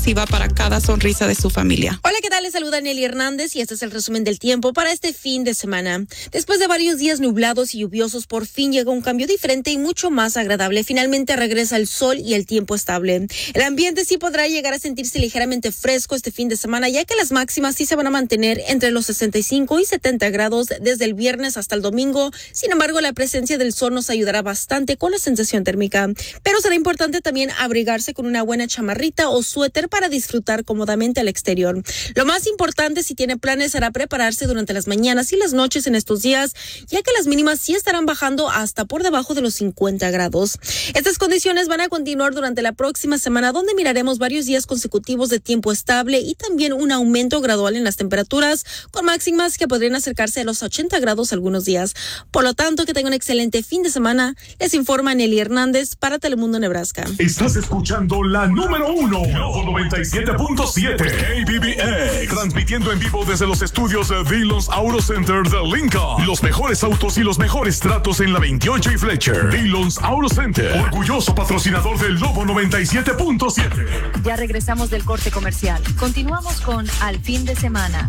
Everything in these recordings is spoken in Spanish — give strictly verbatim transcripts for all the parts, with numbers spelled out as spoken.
para cada sonrisa de su familia. Hola, ¿qué tal? Les saluda Nelly Hernández y este es el resumen del tiempo para este fin de semana. Después de varios días nublados y lluviosos, por fin llega un cambio diferente y mucho más agradable. Finalmente regresa el sol y el tiempo estable. El ambiente sí podrá llegar a sentirse ligeramente fresco este fin de semana, ya que las máximas sí se van a mantener entre los sesenta y cinco y setenta grados desde el viernes hasta el domingo. Sin embargo, la presencia del sol nos ayudará bastante con la sensación térmica. Pero será importante también abrigarse con una buena chamarrita o suéter para disfrutar cómodamente al exterior. Lo más importante, si tiene planes, será prepararse durante las mañanas y las noches en estos días, ya que las mínimas sí estarán bajando hasta por debajo de los cincuenta grados. Estas condiciones van a continuar durante la próxima semana, donde miraremos varios días consecutivos de tiempo estable y también un aumento gradual en las temperaturas, con máximas que podrían acercarse a los ochenta grados algunos días. Por lo tanto, que tengan un excelente fin de semana. Les informa Nelly Hernández para Telemundo Nebraska. Estás escuchando la número uno, noventa y siete punto siete K B B X, transmitiendo en vivo desde los estudios de Dillon's Auto Center de Lincoln. Los mejores autos y los mejores tratos en la veintiocho y Fletcher. Dillon's Auto Center, orgulloso patrocinador del Lobo noventa y siete punto siete. Ya regresamos del corte comercial. Continuamos con Al Fin de Semana.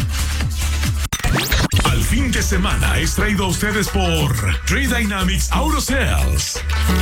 Al Fin de Semana es traído a ustedes por Trade Dynamics Auto Sales.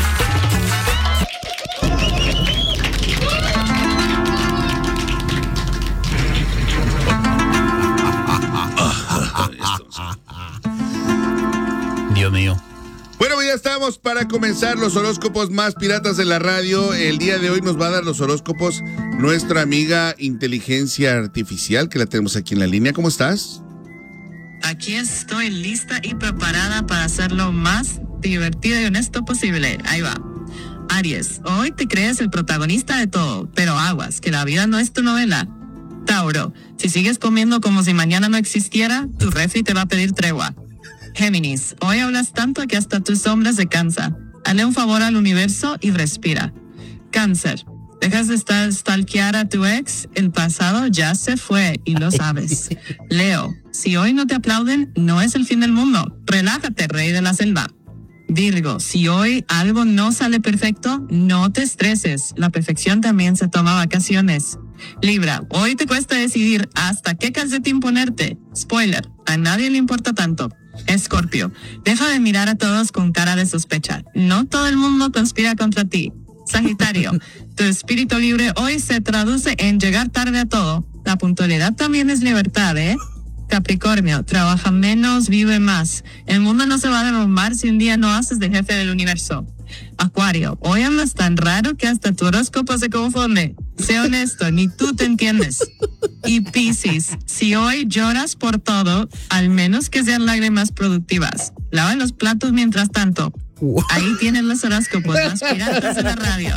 Dios mío. Bueno, ya estamos para comenzar los horóscopos más piratas de la radio. El día de hoy nos va a dar los horóscopos nuestra amiga Inteligencia Artificial, que la tenemos aquí en la línea. ¿Cómo estás? Aquí estoy lista y preparada para hacer lo más divertido y honesto posible. Ahí va. Aries, hoy te crees el protagonista de todo, pero aguas, que la vida no es tu novela. Tauro, si sigues comiendo como si mañana no existiera, tu refri te va a pedir tregua. Géminis, hoy hablas tanto que hasta tu sombra se cansa. Hazle un favor al universo y respira. Cáncer, dejas de estar stalkear a tu ex, el pasado ya se fue y lo sabes. Leo, si hoy no te aplauden, no es el fin del mundo. Relájate, rey de la selva. Virgo, si hoy algo no sale perfecto, no te estreses. La perfección también se toma vacaciones. Libra, hoy te cuesta decidir hasta qué calcetín ponerte. Spoiler, a nadie le importa tanto. Escorpio, deja de mirar a todos con cara de sospecha. No todo el mundo conspira contra ti. Sagitario, tu espíritu libre hoy se traduce en llegar tarde a todo. La puntualidad también es libertad, ¿eh? Capricornio, trabaja menos, vive más. El mundo no se va a derrumbar si un día no haces de jefe del universo. Acuario, hoy andas tan raro que hasta tu horóscopo se confunde. Sé honesto, ni tú te entiendes. Y Piscis, si hoy lloras por todo, al menos que sean lágrimas productivas. Lava los platos mientras tanto. Ahí tienen los horóscopos más piratas de la radio.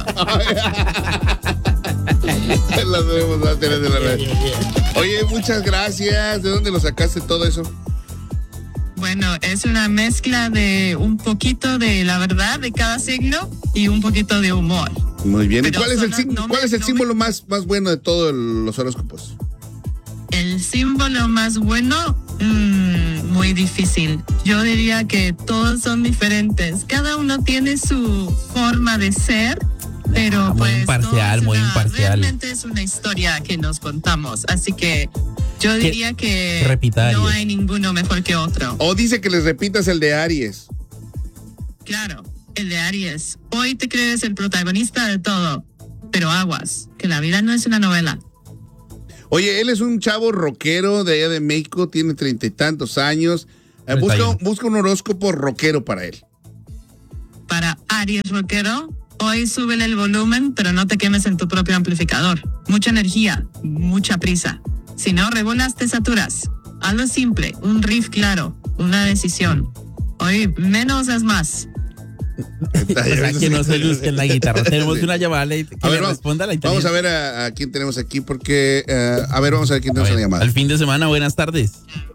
Las debemos hacer de la radio. Oye, muchas gracias. ¿De dónde lo sacaste todo eso? Bueno, es una mezcla de un poquito de la verdad de cada signo y un poquito de humor. Muy bien. ¿Y Pero cuál es el, solo, no cuál me, es el no símbolo me... más, más bueno de todos los horóscopos? El símbolo más bueno, mmm, muy difícil. Yo diría que todos son diferentes. Cada uno tiene su forma de ser, pero ah, muy pues imparcial, muy una, imparcial. Realmente es una historia que nos contamos, así que yo diría que, que repita no Aries. hay ninguno mejor que otro. O dice que les repitas el de Aries. Claro, el de Aries. Hoy te crees el protagonista de todo, pero aguas, que la vida no es una novela. Oye, él es un chavo rockero de allá de México, tiene treinta y tantos años. Eh, busca, busca un horóscopo rockero para él. Para Aries rockero, hoy súbele el volumen, pero no te quemes en tu propio amplificador. Mucha energía, mucha prisa. Si no regulas, te saturas. Hazlo simple, un riff claro, una decisión. Hoy menos es más. O sea, que no se luzca en la guitarra. Tenemos una llamada que a ver, le responda a la Vamos a ver a, a quién tenemos aquí, porque... Uh, a ver, vamos a ver quién tenemos en la llamada. Al fin de semana, buenas tardes.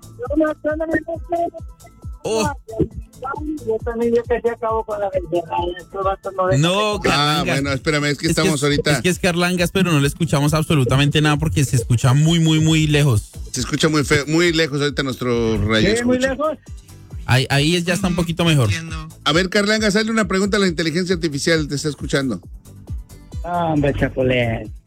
Oh. Yo también yo que se acabo con la verdad. No, Carlangas. Ah, bueno, espérame, es que es estamos que es, ahorita. Es que es Carlangas, pero no le escuchamos absolutamente nada porque se escucha muy, muy, muy lejos. Se escucha muy feo, muy lejos ahorita nuestro rayo. ¿Sí, muy lejos? Ahí, ahí ya está un poquito mejor. A ver, Carlangas, hazle una pregunta a la inteligencia artificial, te está escuchando. Ah, hombre, Chapulín.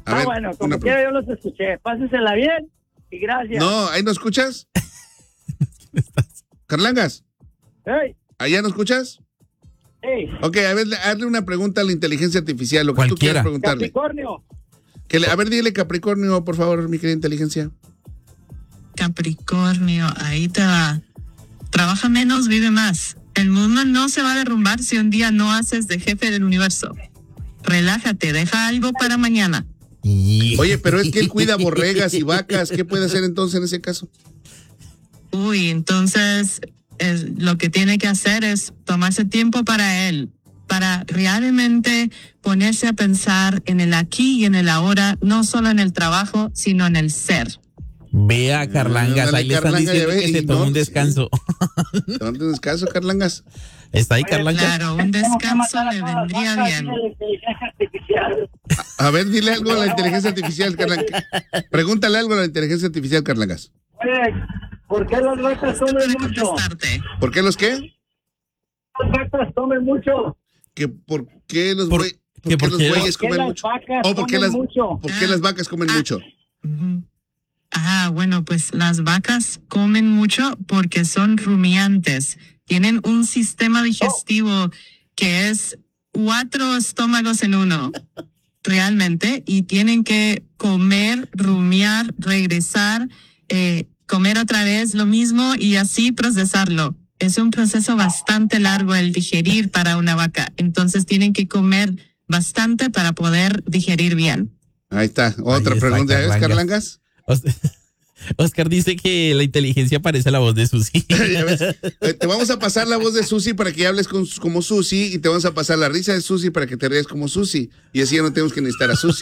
A ah, ver, bueno, una como quiera yo los escuché. Pásensela bien y gracias. No, ¿ahí no escuchas? Carlangas, Hey, ¿allá no escuchas? hey, Ok, a ver, hazle una pregunta a la inteligencia artificial, lo que tú Cualquiera. quieras preguntarle. Capricornio. Que le- a ver, dile Capricornio, por favor, mi querida inteligencia. Capricornio, ahí te va. Trabaja menos, vive más. El mundo no se va a derrumbar si un día no haces de jefe del universo. Relájate, deja algo para mañana. Oye, pero es que él cuida borregas y vacas. ¿Qué puede hacer entonces en ese caso? Uy, entonces es- lo que tiene que hacer es tomarse tiempo para él, para realmente ponerse a pensar en el aquí y en el ahora, no solo en el trabajo, sino en el ser. Vea, Carlangas, Ándale, ahí le están Carlanga, diciendo ya ve, que se y tome no, un descanso. ¿Dónde un descanso, Carlangas? ¿Está ahí, Carlangas? Claro, un descanso le vendría bien. La inteligencia artificial. A ver, dile algo a la inteligencia artificial, Carlangas. Pregúntale algo a la inteligencia artificial, Carlangas. Oye, ¿por qué las vacas comen Para mucho? contestarte. ¿Por qué los qué? Las vacas comen mucho. ¿Que ¿Por qué los, Por- güey- que por qué por los qué- bueyes ¿Por qué comen las mucho? vacas ¿O por qué comen las, mucho? por qué las vacas comen Ah. mucho? Ujú. Ah, bueno, pues las vacas comen mucho porque son rumiantes. Tienen un sistema digestivo que es cuatro estómagos en uno, realmente, y tienen que comer, rumiar, regresar, eh, comer otra vez lo mismo y así procesarlo. Es un proceso bastante largo el digerir para una vaca. Entonces tienen que comer bastante para poder digerir bien. Ahí está. Otra Ahí está, pregunta. ¿Ya ves, Carlangas? Carlangas? Os- Oscar dice que la inteligencia parece la voz de Susi. Ya ves. Eh, Te vamos a pasar la voz de Susi para que hables con, como Susi y te vamos a pasar la risa de Susi para que te rías como Susi. Y así ya no tenemos que necesitar a Susi.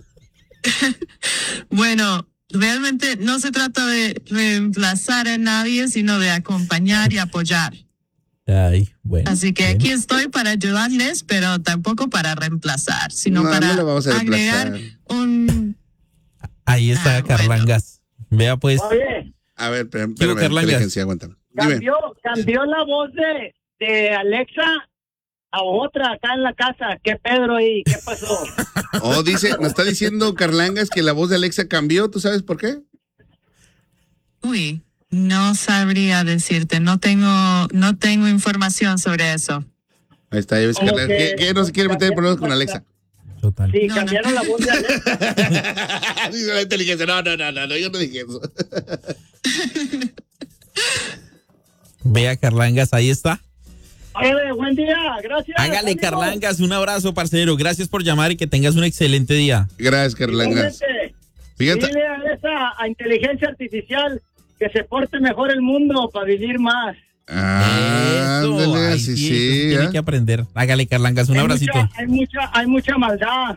Bueno, realmente no se trata de reemplazar a nadie, sino de acompañar y apoyar. Ay, bueno. Así que bien. aquí estoy para ayudarles, pero tampoco para reemplazar, sino No, para no la vamos a agregar reemplazar. un... Ahí está, Ah, bueno. Carlangas. Vea, pues. Oye, A ver, espérame, Digo, espérame, Carlangas. inteligencia, aguántame. Dime. cambió, cambió la voz de, de Alexa a otra acá en la casa. ¿Qué Pedro ahí? ¿Qué pasó? Oh, dice, nos está diciendo Carlangas que la voz de Alexa cambió. ¿Tú sabes por qué? Uy, no sabría decirte, no tengo, no tengo información sobre eso. Ahí está, ya ves, Como Carlangas. que- Que, que no se quiere meter en problemas con Alexa. Total. Sí, No, cambiaron no. la voz de Alexa. Dice la inteligencia. No, no, no, no, no, yo no dije eso. Vea, Carlangas, ahí está. Oye, buen día, gracias. Hágale, amigo. Carlangas, un abrazo, parcero. Gracias por llamar y que tengas un excelente día. Gracias, Carlangas. Igualmente, Fíjate. dile a esa a inteligencia artificial que se porte mejor el mundo para vivir más. Ah, Eso, ándale, ay, así sí, sí. eso tiene ¿eh? que aprender. Hágale, Carlangas, un Hay abracito. mucha- hay mucha, hay mucha maldad.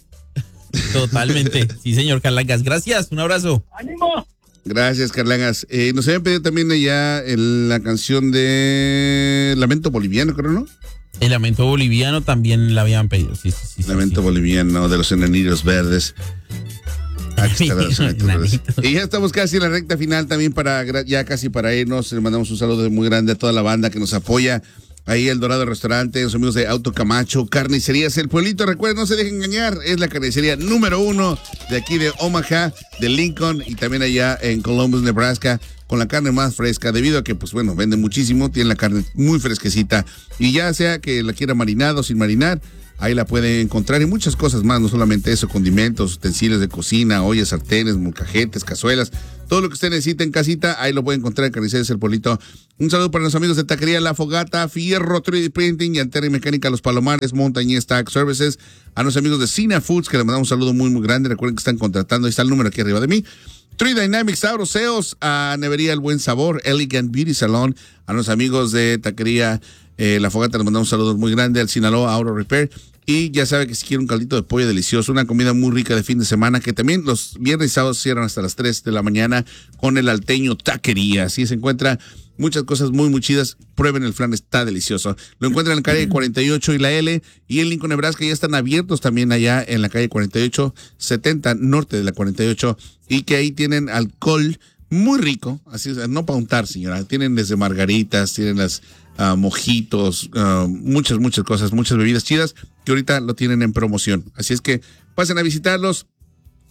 Totalmente. Sí, señor Carlangas. Gracias, un abrazo. ¡Ánimo! Gracias, Carlangas. Eh, nos habían pedido también ya el- la canción de Lamento Boliviano, creo, ¿no? El lamento boliviano también la habían pedido. Sí, sí, sí. sí, Lamento sí. Boliviano de los Enanillos Verdes. Aquí está la de los Enanitos Verdes. Enanitos. Y ya estamos casi en la recta final también para, gra- ya casi para irnos. Le mandamos un saludo muy grande a toda la banda que nos apoya. Ahí el Dorado Restaurante, los amigos de Auto Camacho, Carnicerías El Pueblito. Recuerden, no se dejen engañar, es la carnicería número uno de aquí de Omaha, de Lincoln y también allá en Columbus, Nebraska, con la carne más fresca, debido a que, pues bueno, vende muchísimo, tiene la carne muy fresquecita. Y ya sea que la quiera marinada o sin marinar, ahí la puede encontrar y muchas cosas más, no solamente eso, condimentos, utensilios de cocina, ollas, sartenes, molcajetes, cazuelas, todo lo que usted necesita en casita, ahí lo puede encontrar en Carnicerías El Pueblito. Un saludo para los amigos de Taquería La Fogata, Fierro tres D Printing, Llantera y Mecánica Los Palomares, Montañez Tax Services, a los amigos de Cina Foods, que les mandamos un saludo muy, muy grande. Recuerden que están contratando, ahí está el número aquí arriba de mí. Tree Dynamics Auto Sales, a Nevería El Buen Sabor, Elegant Beauty Salon, a los amigos de Taquería eh, La Fogata les mandamos un saludo muy grande, al Sinaloa Auto Repair. Y ya sabe que si quiere un caldito de pollo delicioso, una comida muy rica de fin de semana, que también los viernes y sábados cierran hasta las tres de la mañana con el Alteño Taquería. Así se encuentra muchas cosas muy, muy chidas. Prueben el flan, está delicioso. Lo encuentran en la calle cuarenta y ocho y la L, y en Lincoln, Nebraska ya están abiertos también allá en la calle cuarenta y ocho setenta, norte de la cuarenta y ocho, y que ahí tienen alcohol muy rico, así es, no para untar, señora. Tienen desde margaritas, tienen las uh, mojitos, uh, muchas, muchas cosas, muchas bebidas chidas que ahorita lo tienen en promoción. Así es que pasen a visitarlos.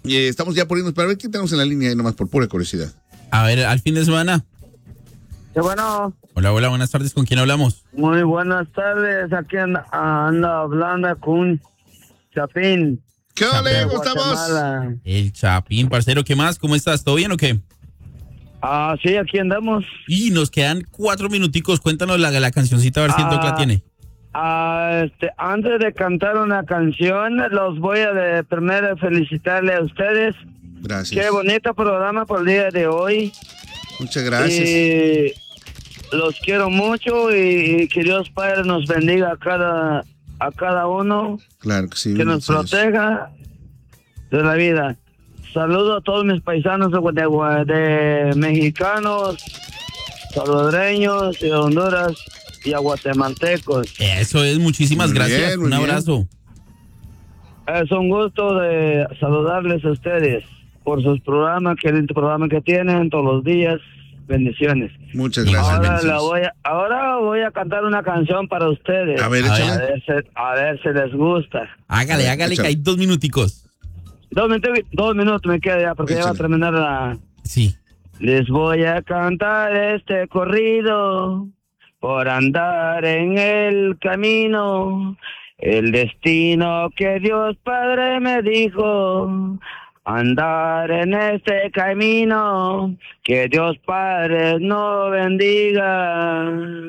Eh, estamos ya por irnos para ver qué tenemos en la línea, nomás por pura curiosidad. A ver, al fin de semana. Sí, bueno. Hola, hola, buenas tardes. ¿Con quién hablamos? Muy buenas tardes. Aquí anda, anda hablando con Chapín. ¿Qué onda, ¿cómo estamos? El Chapín, parcero, ¿qué más? ¿Cómo estás? ¿Todo bien o qué? Ah, sí, aquí andamos. Y nos quedan cuatro minuticos. Cuéntanos la, la cancioncita, a ver si el Doc la tiene. Ah, este, antes de cantar una canción, los voy a de primero felicitarle a ustedes. Gracias. Qué bonito programa por el día de hoy. Muchas gracias. Y los quiero mucho y, y que Dios Padre nos bendiga a cada, a cada uno. Claro que sí. Que nos proteja de la vida. Saludo a todos mis paisanos de, de, de mexicanos, salvadoreños y de Honduras y a guatemaltecos. Eso es, muchísimas muy gracias. bien, un bien. abrazo. Es un gusto de saludarles a ustedes por sus programas, que el programa que tienen todos los días. Bendiciones. Muchas gracias. Ahora, la voy a, ahora voy a cantar una canción para ustedes. A ver, a échale. ver, si, a ver si les gusta. Hágale, hágale, que hay dos minuticos. Dos, minutos, dos minutos me queda ya, porque Échale. ya va a terminar la... Sí. Les voy a cantar este corrido por andar en el camino, el destino que Dios Padre me dijo. Andar en este camino, que Dios Padre nos bendiga.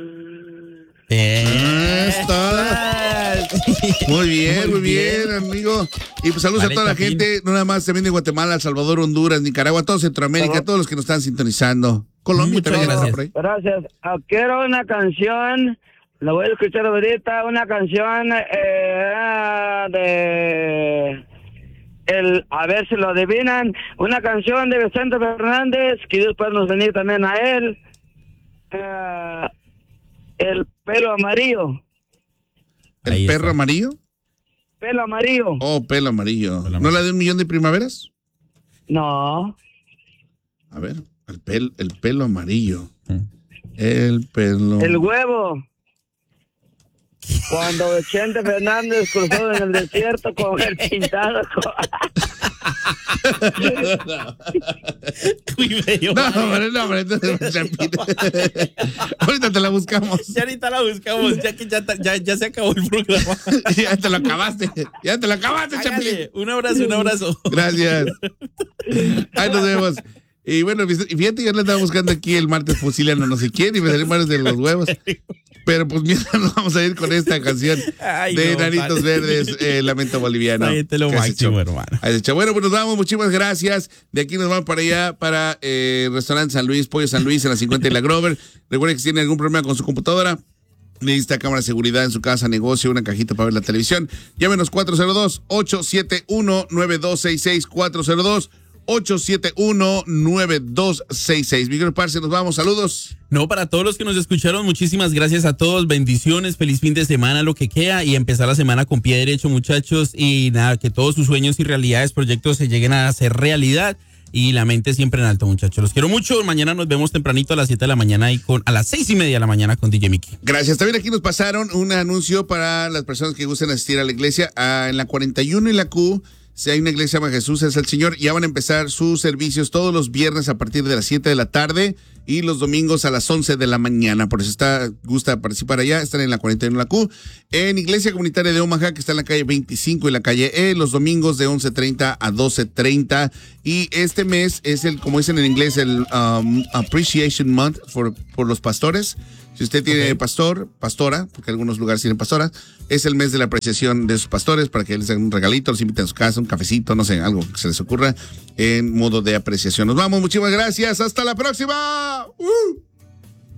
Está. Muy bien, muy bien, amigo. Y pues saludos Vale, a toda la Chapín. gente, no nada más también de Guatemala, El Salvador, Honduras, Nicaragua, todo Centroamérica, Salud. todos los que nos están sintonizando. Colombia Muchas también está gracias. por ahí. Gracias. Ah, quiero una canción, la voy a escuchar ahorita, una canción eh, de... El, a ver si lo adivinan, una canción de Vicente Fernández, que Dios puede nos venir también a él. Eh, el pelo amarillo. ¿El Ahí perro está. amarillo? Pelo amarillo. Oh, pelo amarillo. Pelo ¿No amarillo. la de un millón de primaveras? No. A ver, el, pel, el pelo amarillo. El pelo. El huevo. Cuando Vicente Fernández cruzó en el desierto con el pintado. Con... Muy bello. No, vale. hombre, no, hombre, entonces, Chapín. Ahorita te la buscamos. Ya ahorita la buscamos, ya que ya, ta- ya, ya se acabó el programa. Ya te lo acabaste. Ya te lo acabaste, Chapín. Hágale, un abrazo, un abrazo. Gracias. Ahí nos vemos. Y bueno, y fíjate, yo le estaba buscando aquí el martes fusilando no sé quién y me salió manos de los huevos. Pero pues mientras nos vamos a ir con esta canción Ay, de no, Nanitos vale. Verdes, eh, Lamento Boliviano. Ahí te lo Que has máximo, hecho. hermano. Has hecho. Bueno, pues nos vamos, muchísimas gracias. De aquí nos vamos para allá, para eh, Restaurante San Luis, Pollo San Luis, en la cincuenta y la Grover. Recuerden que si tienen algún problema con su computadora, necesita cámara de seguridad en su casa, negocio, una cajita para ver la televisión, llámenos cuatro cero dos, ocho siete uno, nueve dos seis seis, cuatro cero dos, ocho siete uno, nueve dos seis seis. Miguel Parce, nos vamos, saludos. No, para todos los que nos escucharon, muchísimas gracias a todos, bendiciones, feliz fin de semana, lo que queda, y empezar la semana con pie derecho, muchachos, y nada, que todos sus sueños y realidades, proyectos se lleguen a hacer realidad, y la mente siempre en alto, muchachos. Los quiero mucho, mañana nos vemos tempranito a las siete de la mañana y con, a las seis y media de la mañana con D J Mickey. Gracias. También aquí nos pasaron un anuncio para las personas que gusten asistir a la iglesia. Ah, en la cuarenta y uno y la Q, si hay una iglesia llama Jesús es el Señor, ya van a empezar sus servicios todos los viernes a partir de las siete de la tarde y los domingos a las once de la mañana. Por eso está, gusta participar allá, están en la cuarenta y uno y la Q. En Iglesia Comunitaria de Omaha, que está en la calle veinticinco y la calle E, los domingos de once treinta a doce treinta. Y este mes es el, como dicen en inglés, el um, Appreciation Month for, por los pastores. Si usted tiene okay. pastor, pastora, porque algunos lugares tienen pastora, es el mes de la apreciación de sus pastores para que les den un regalito, los inviten a su casa, un cafecito, no sé, algo que se les ocurra en modo de apreciación. Nos vamos, muchísimas gracias. Hasta la próxima. ¡Uh!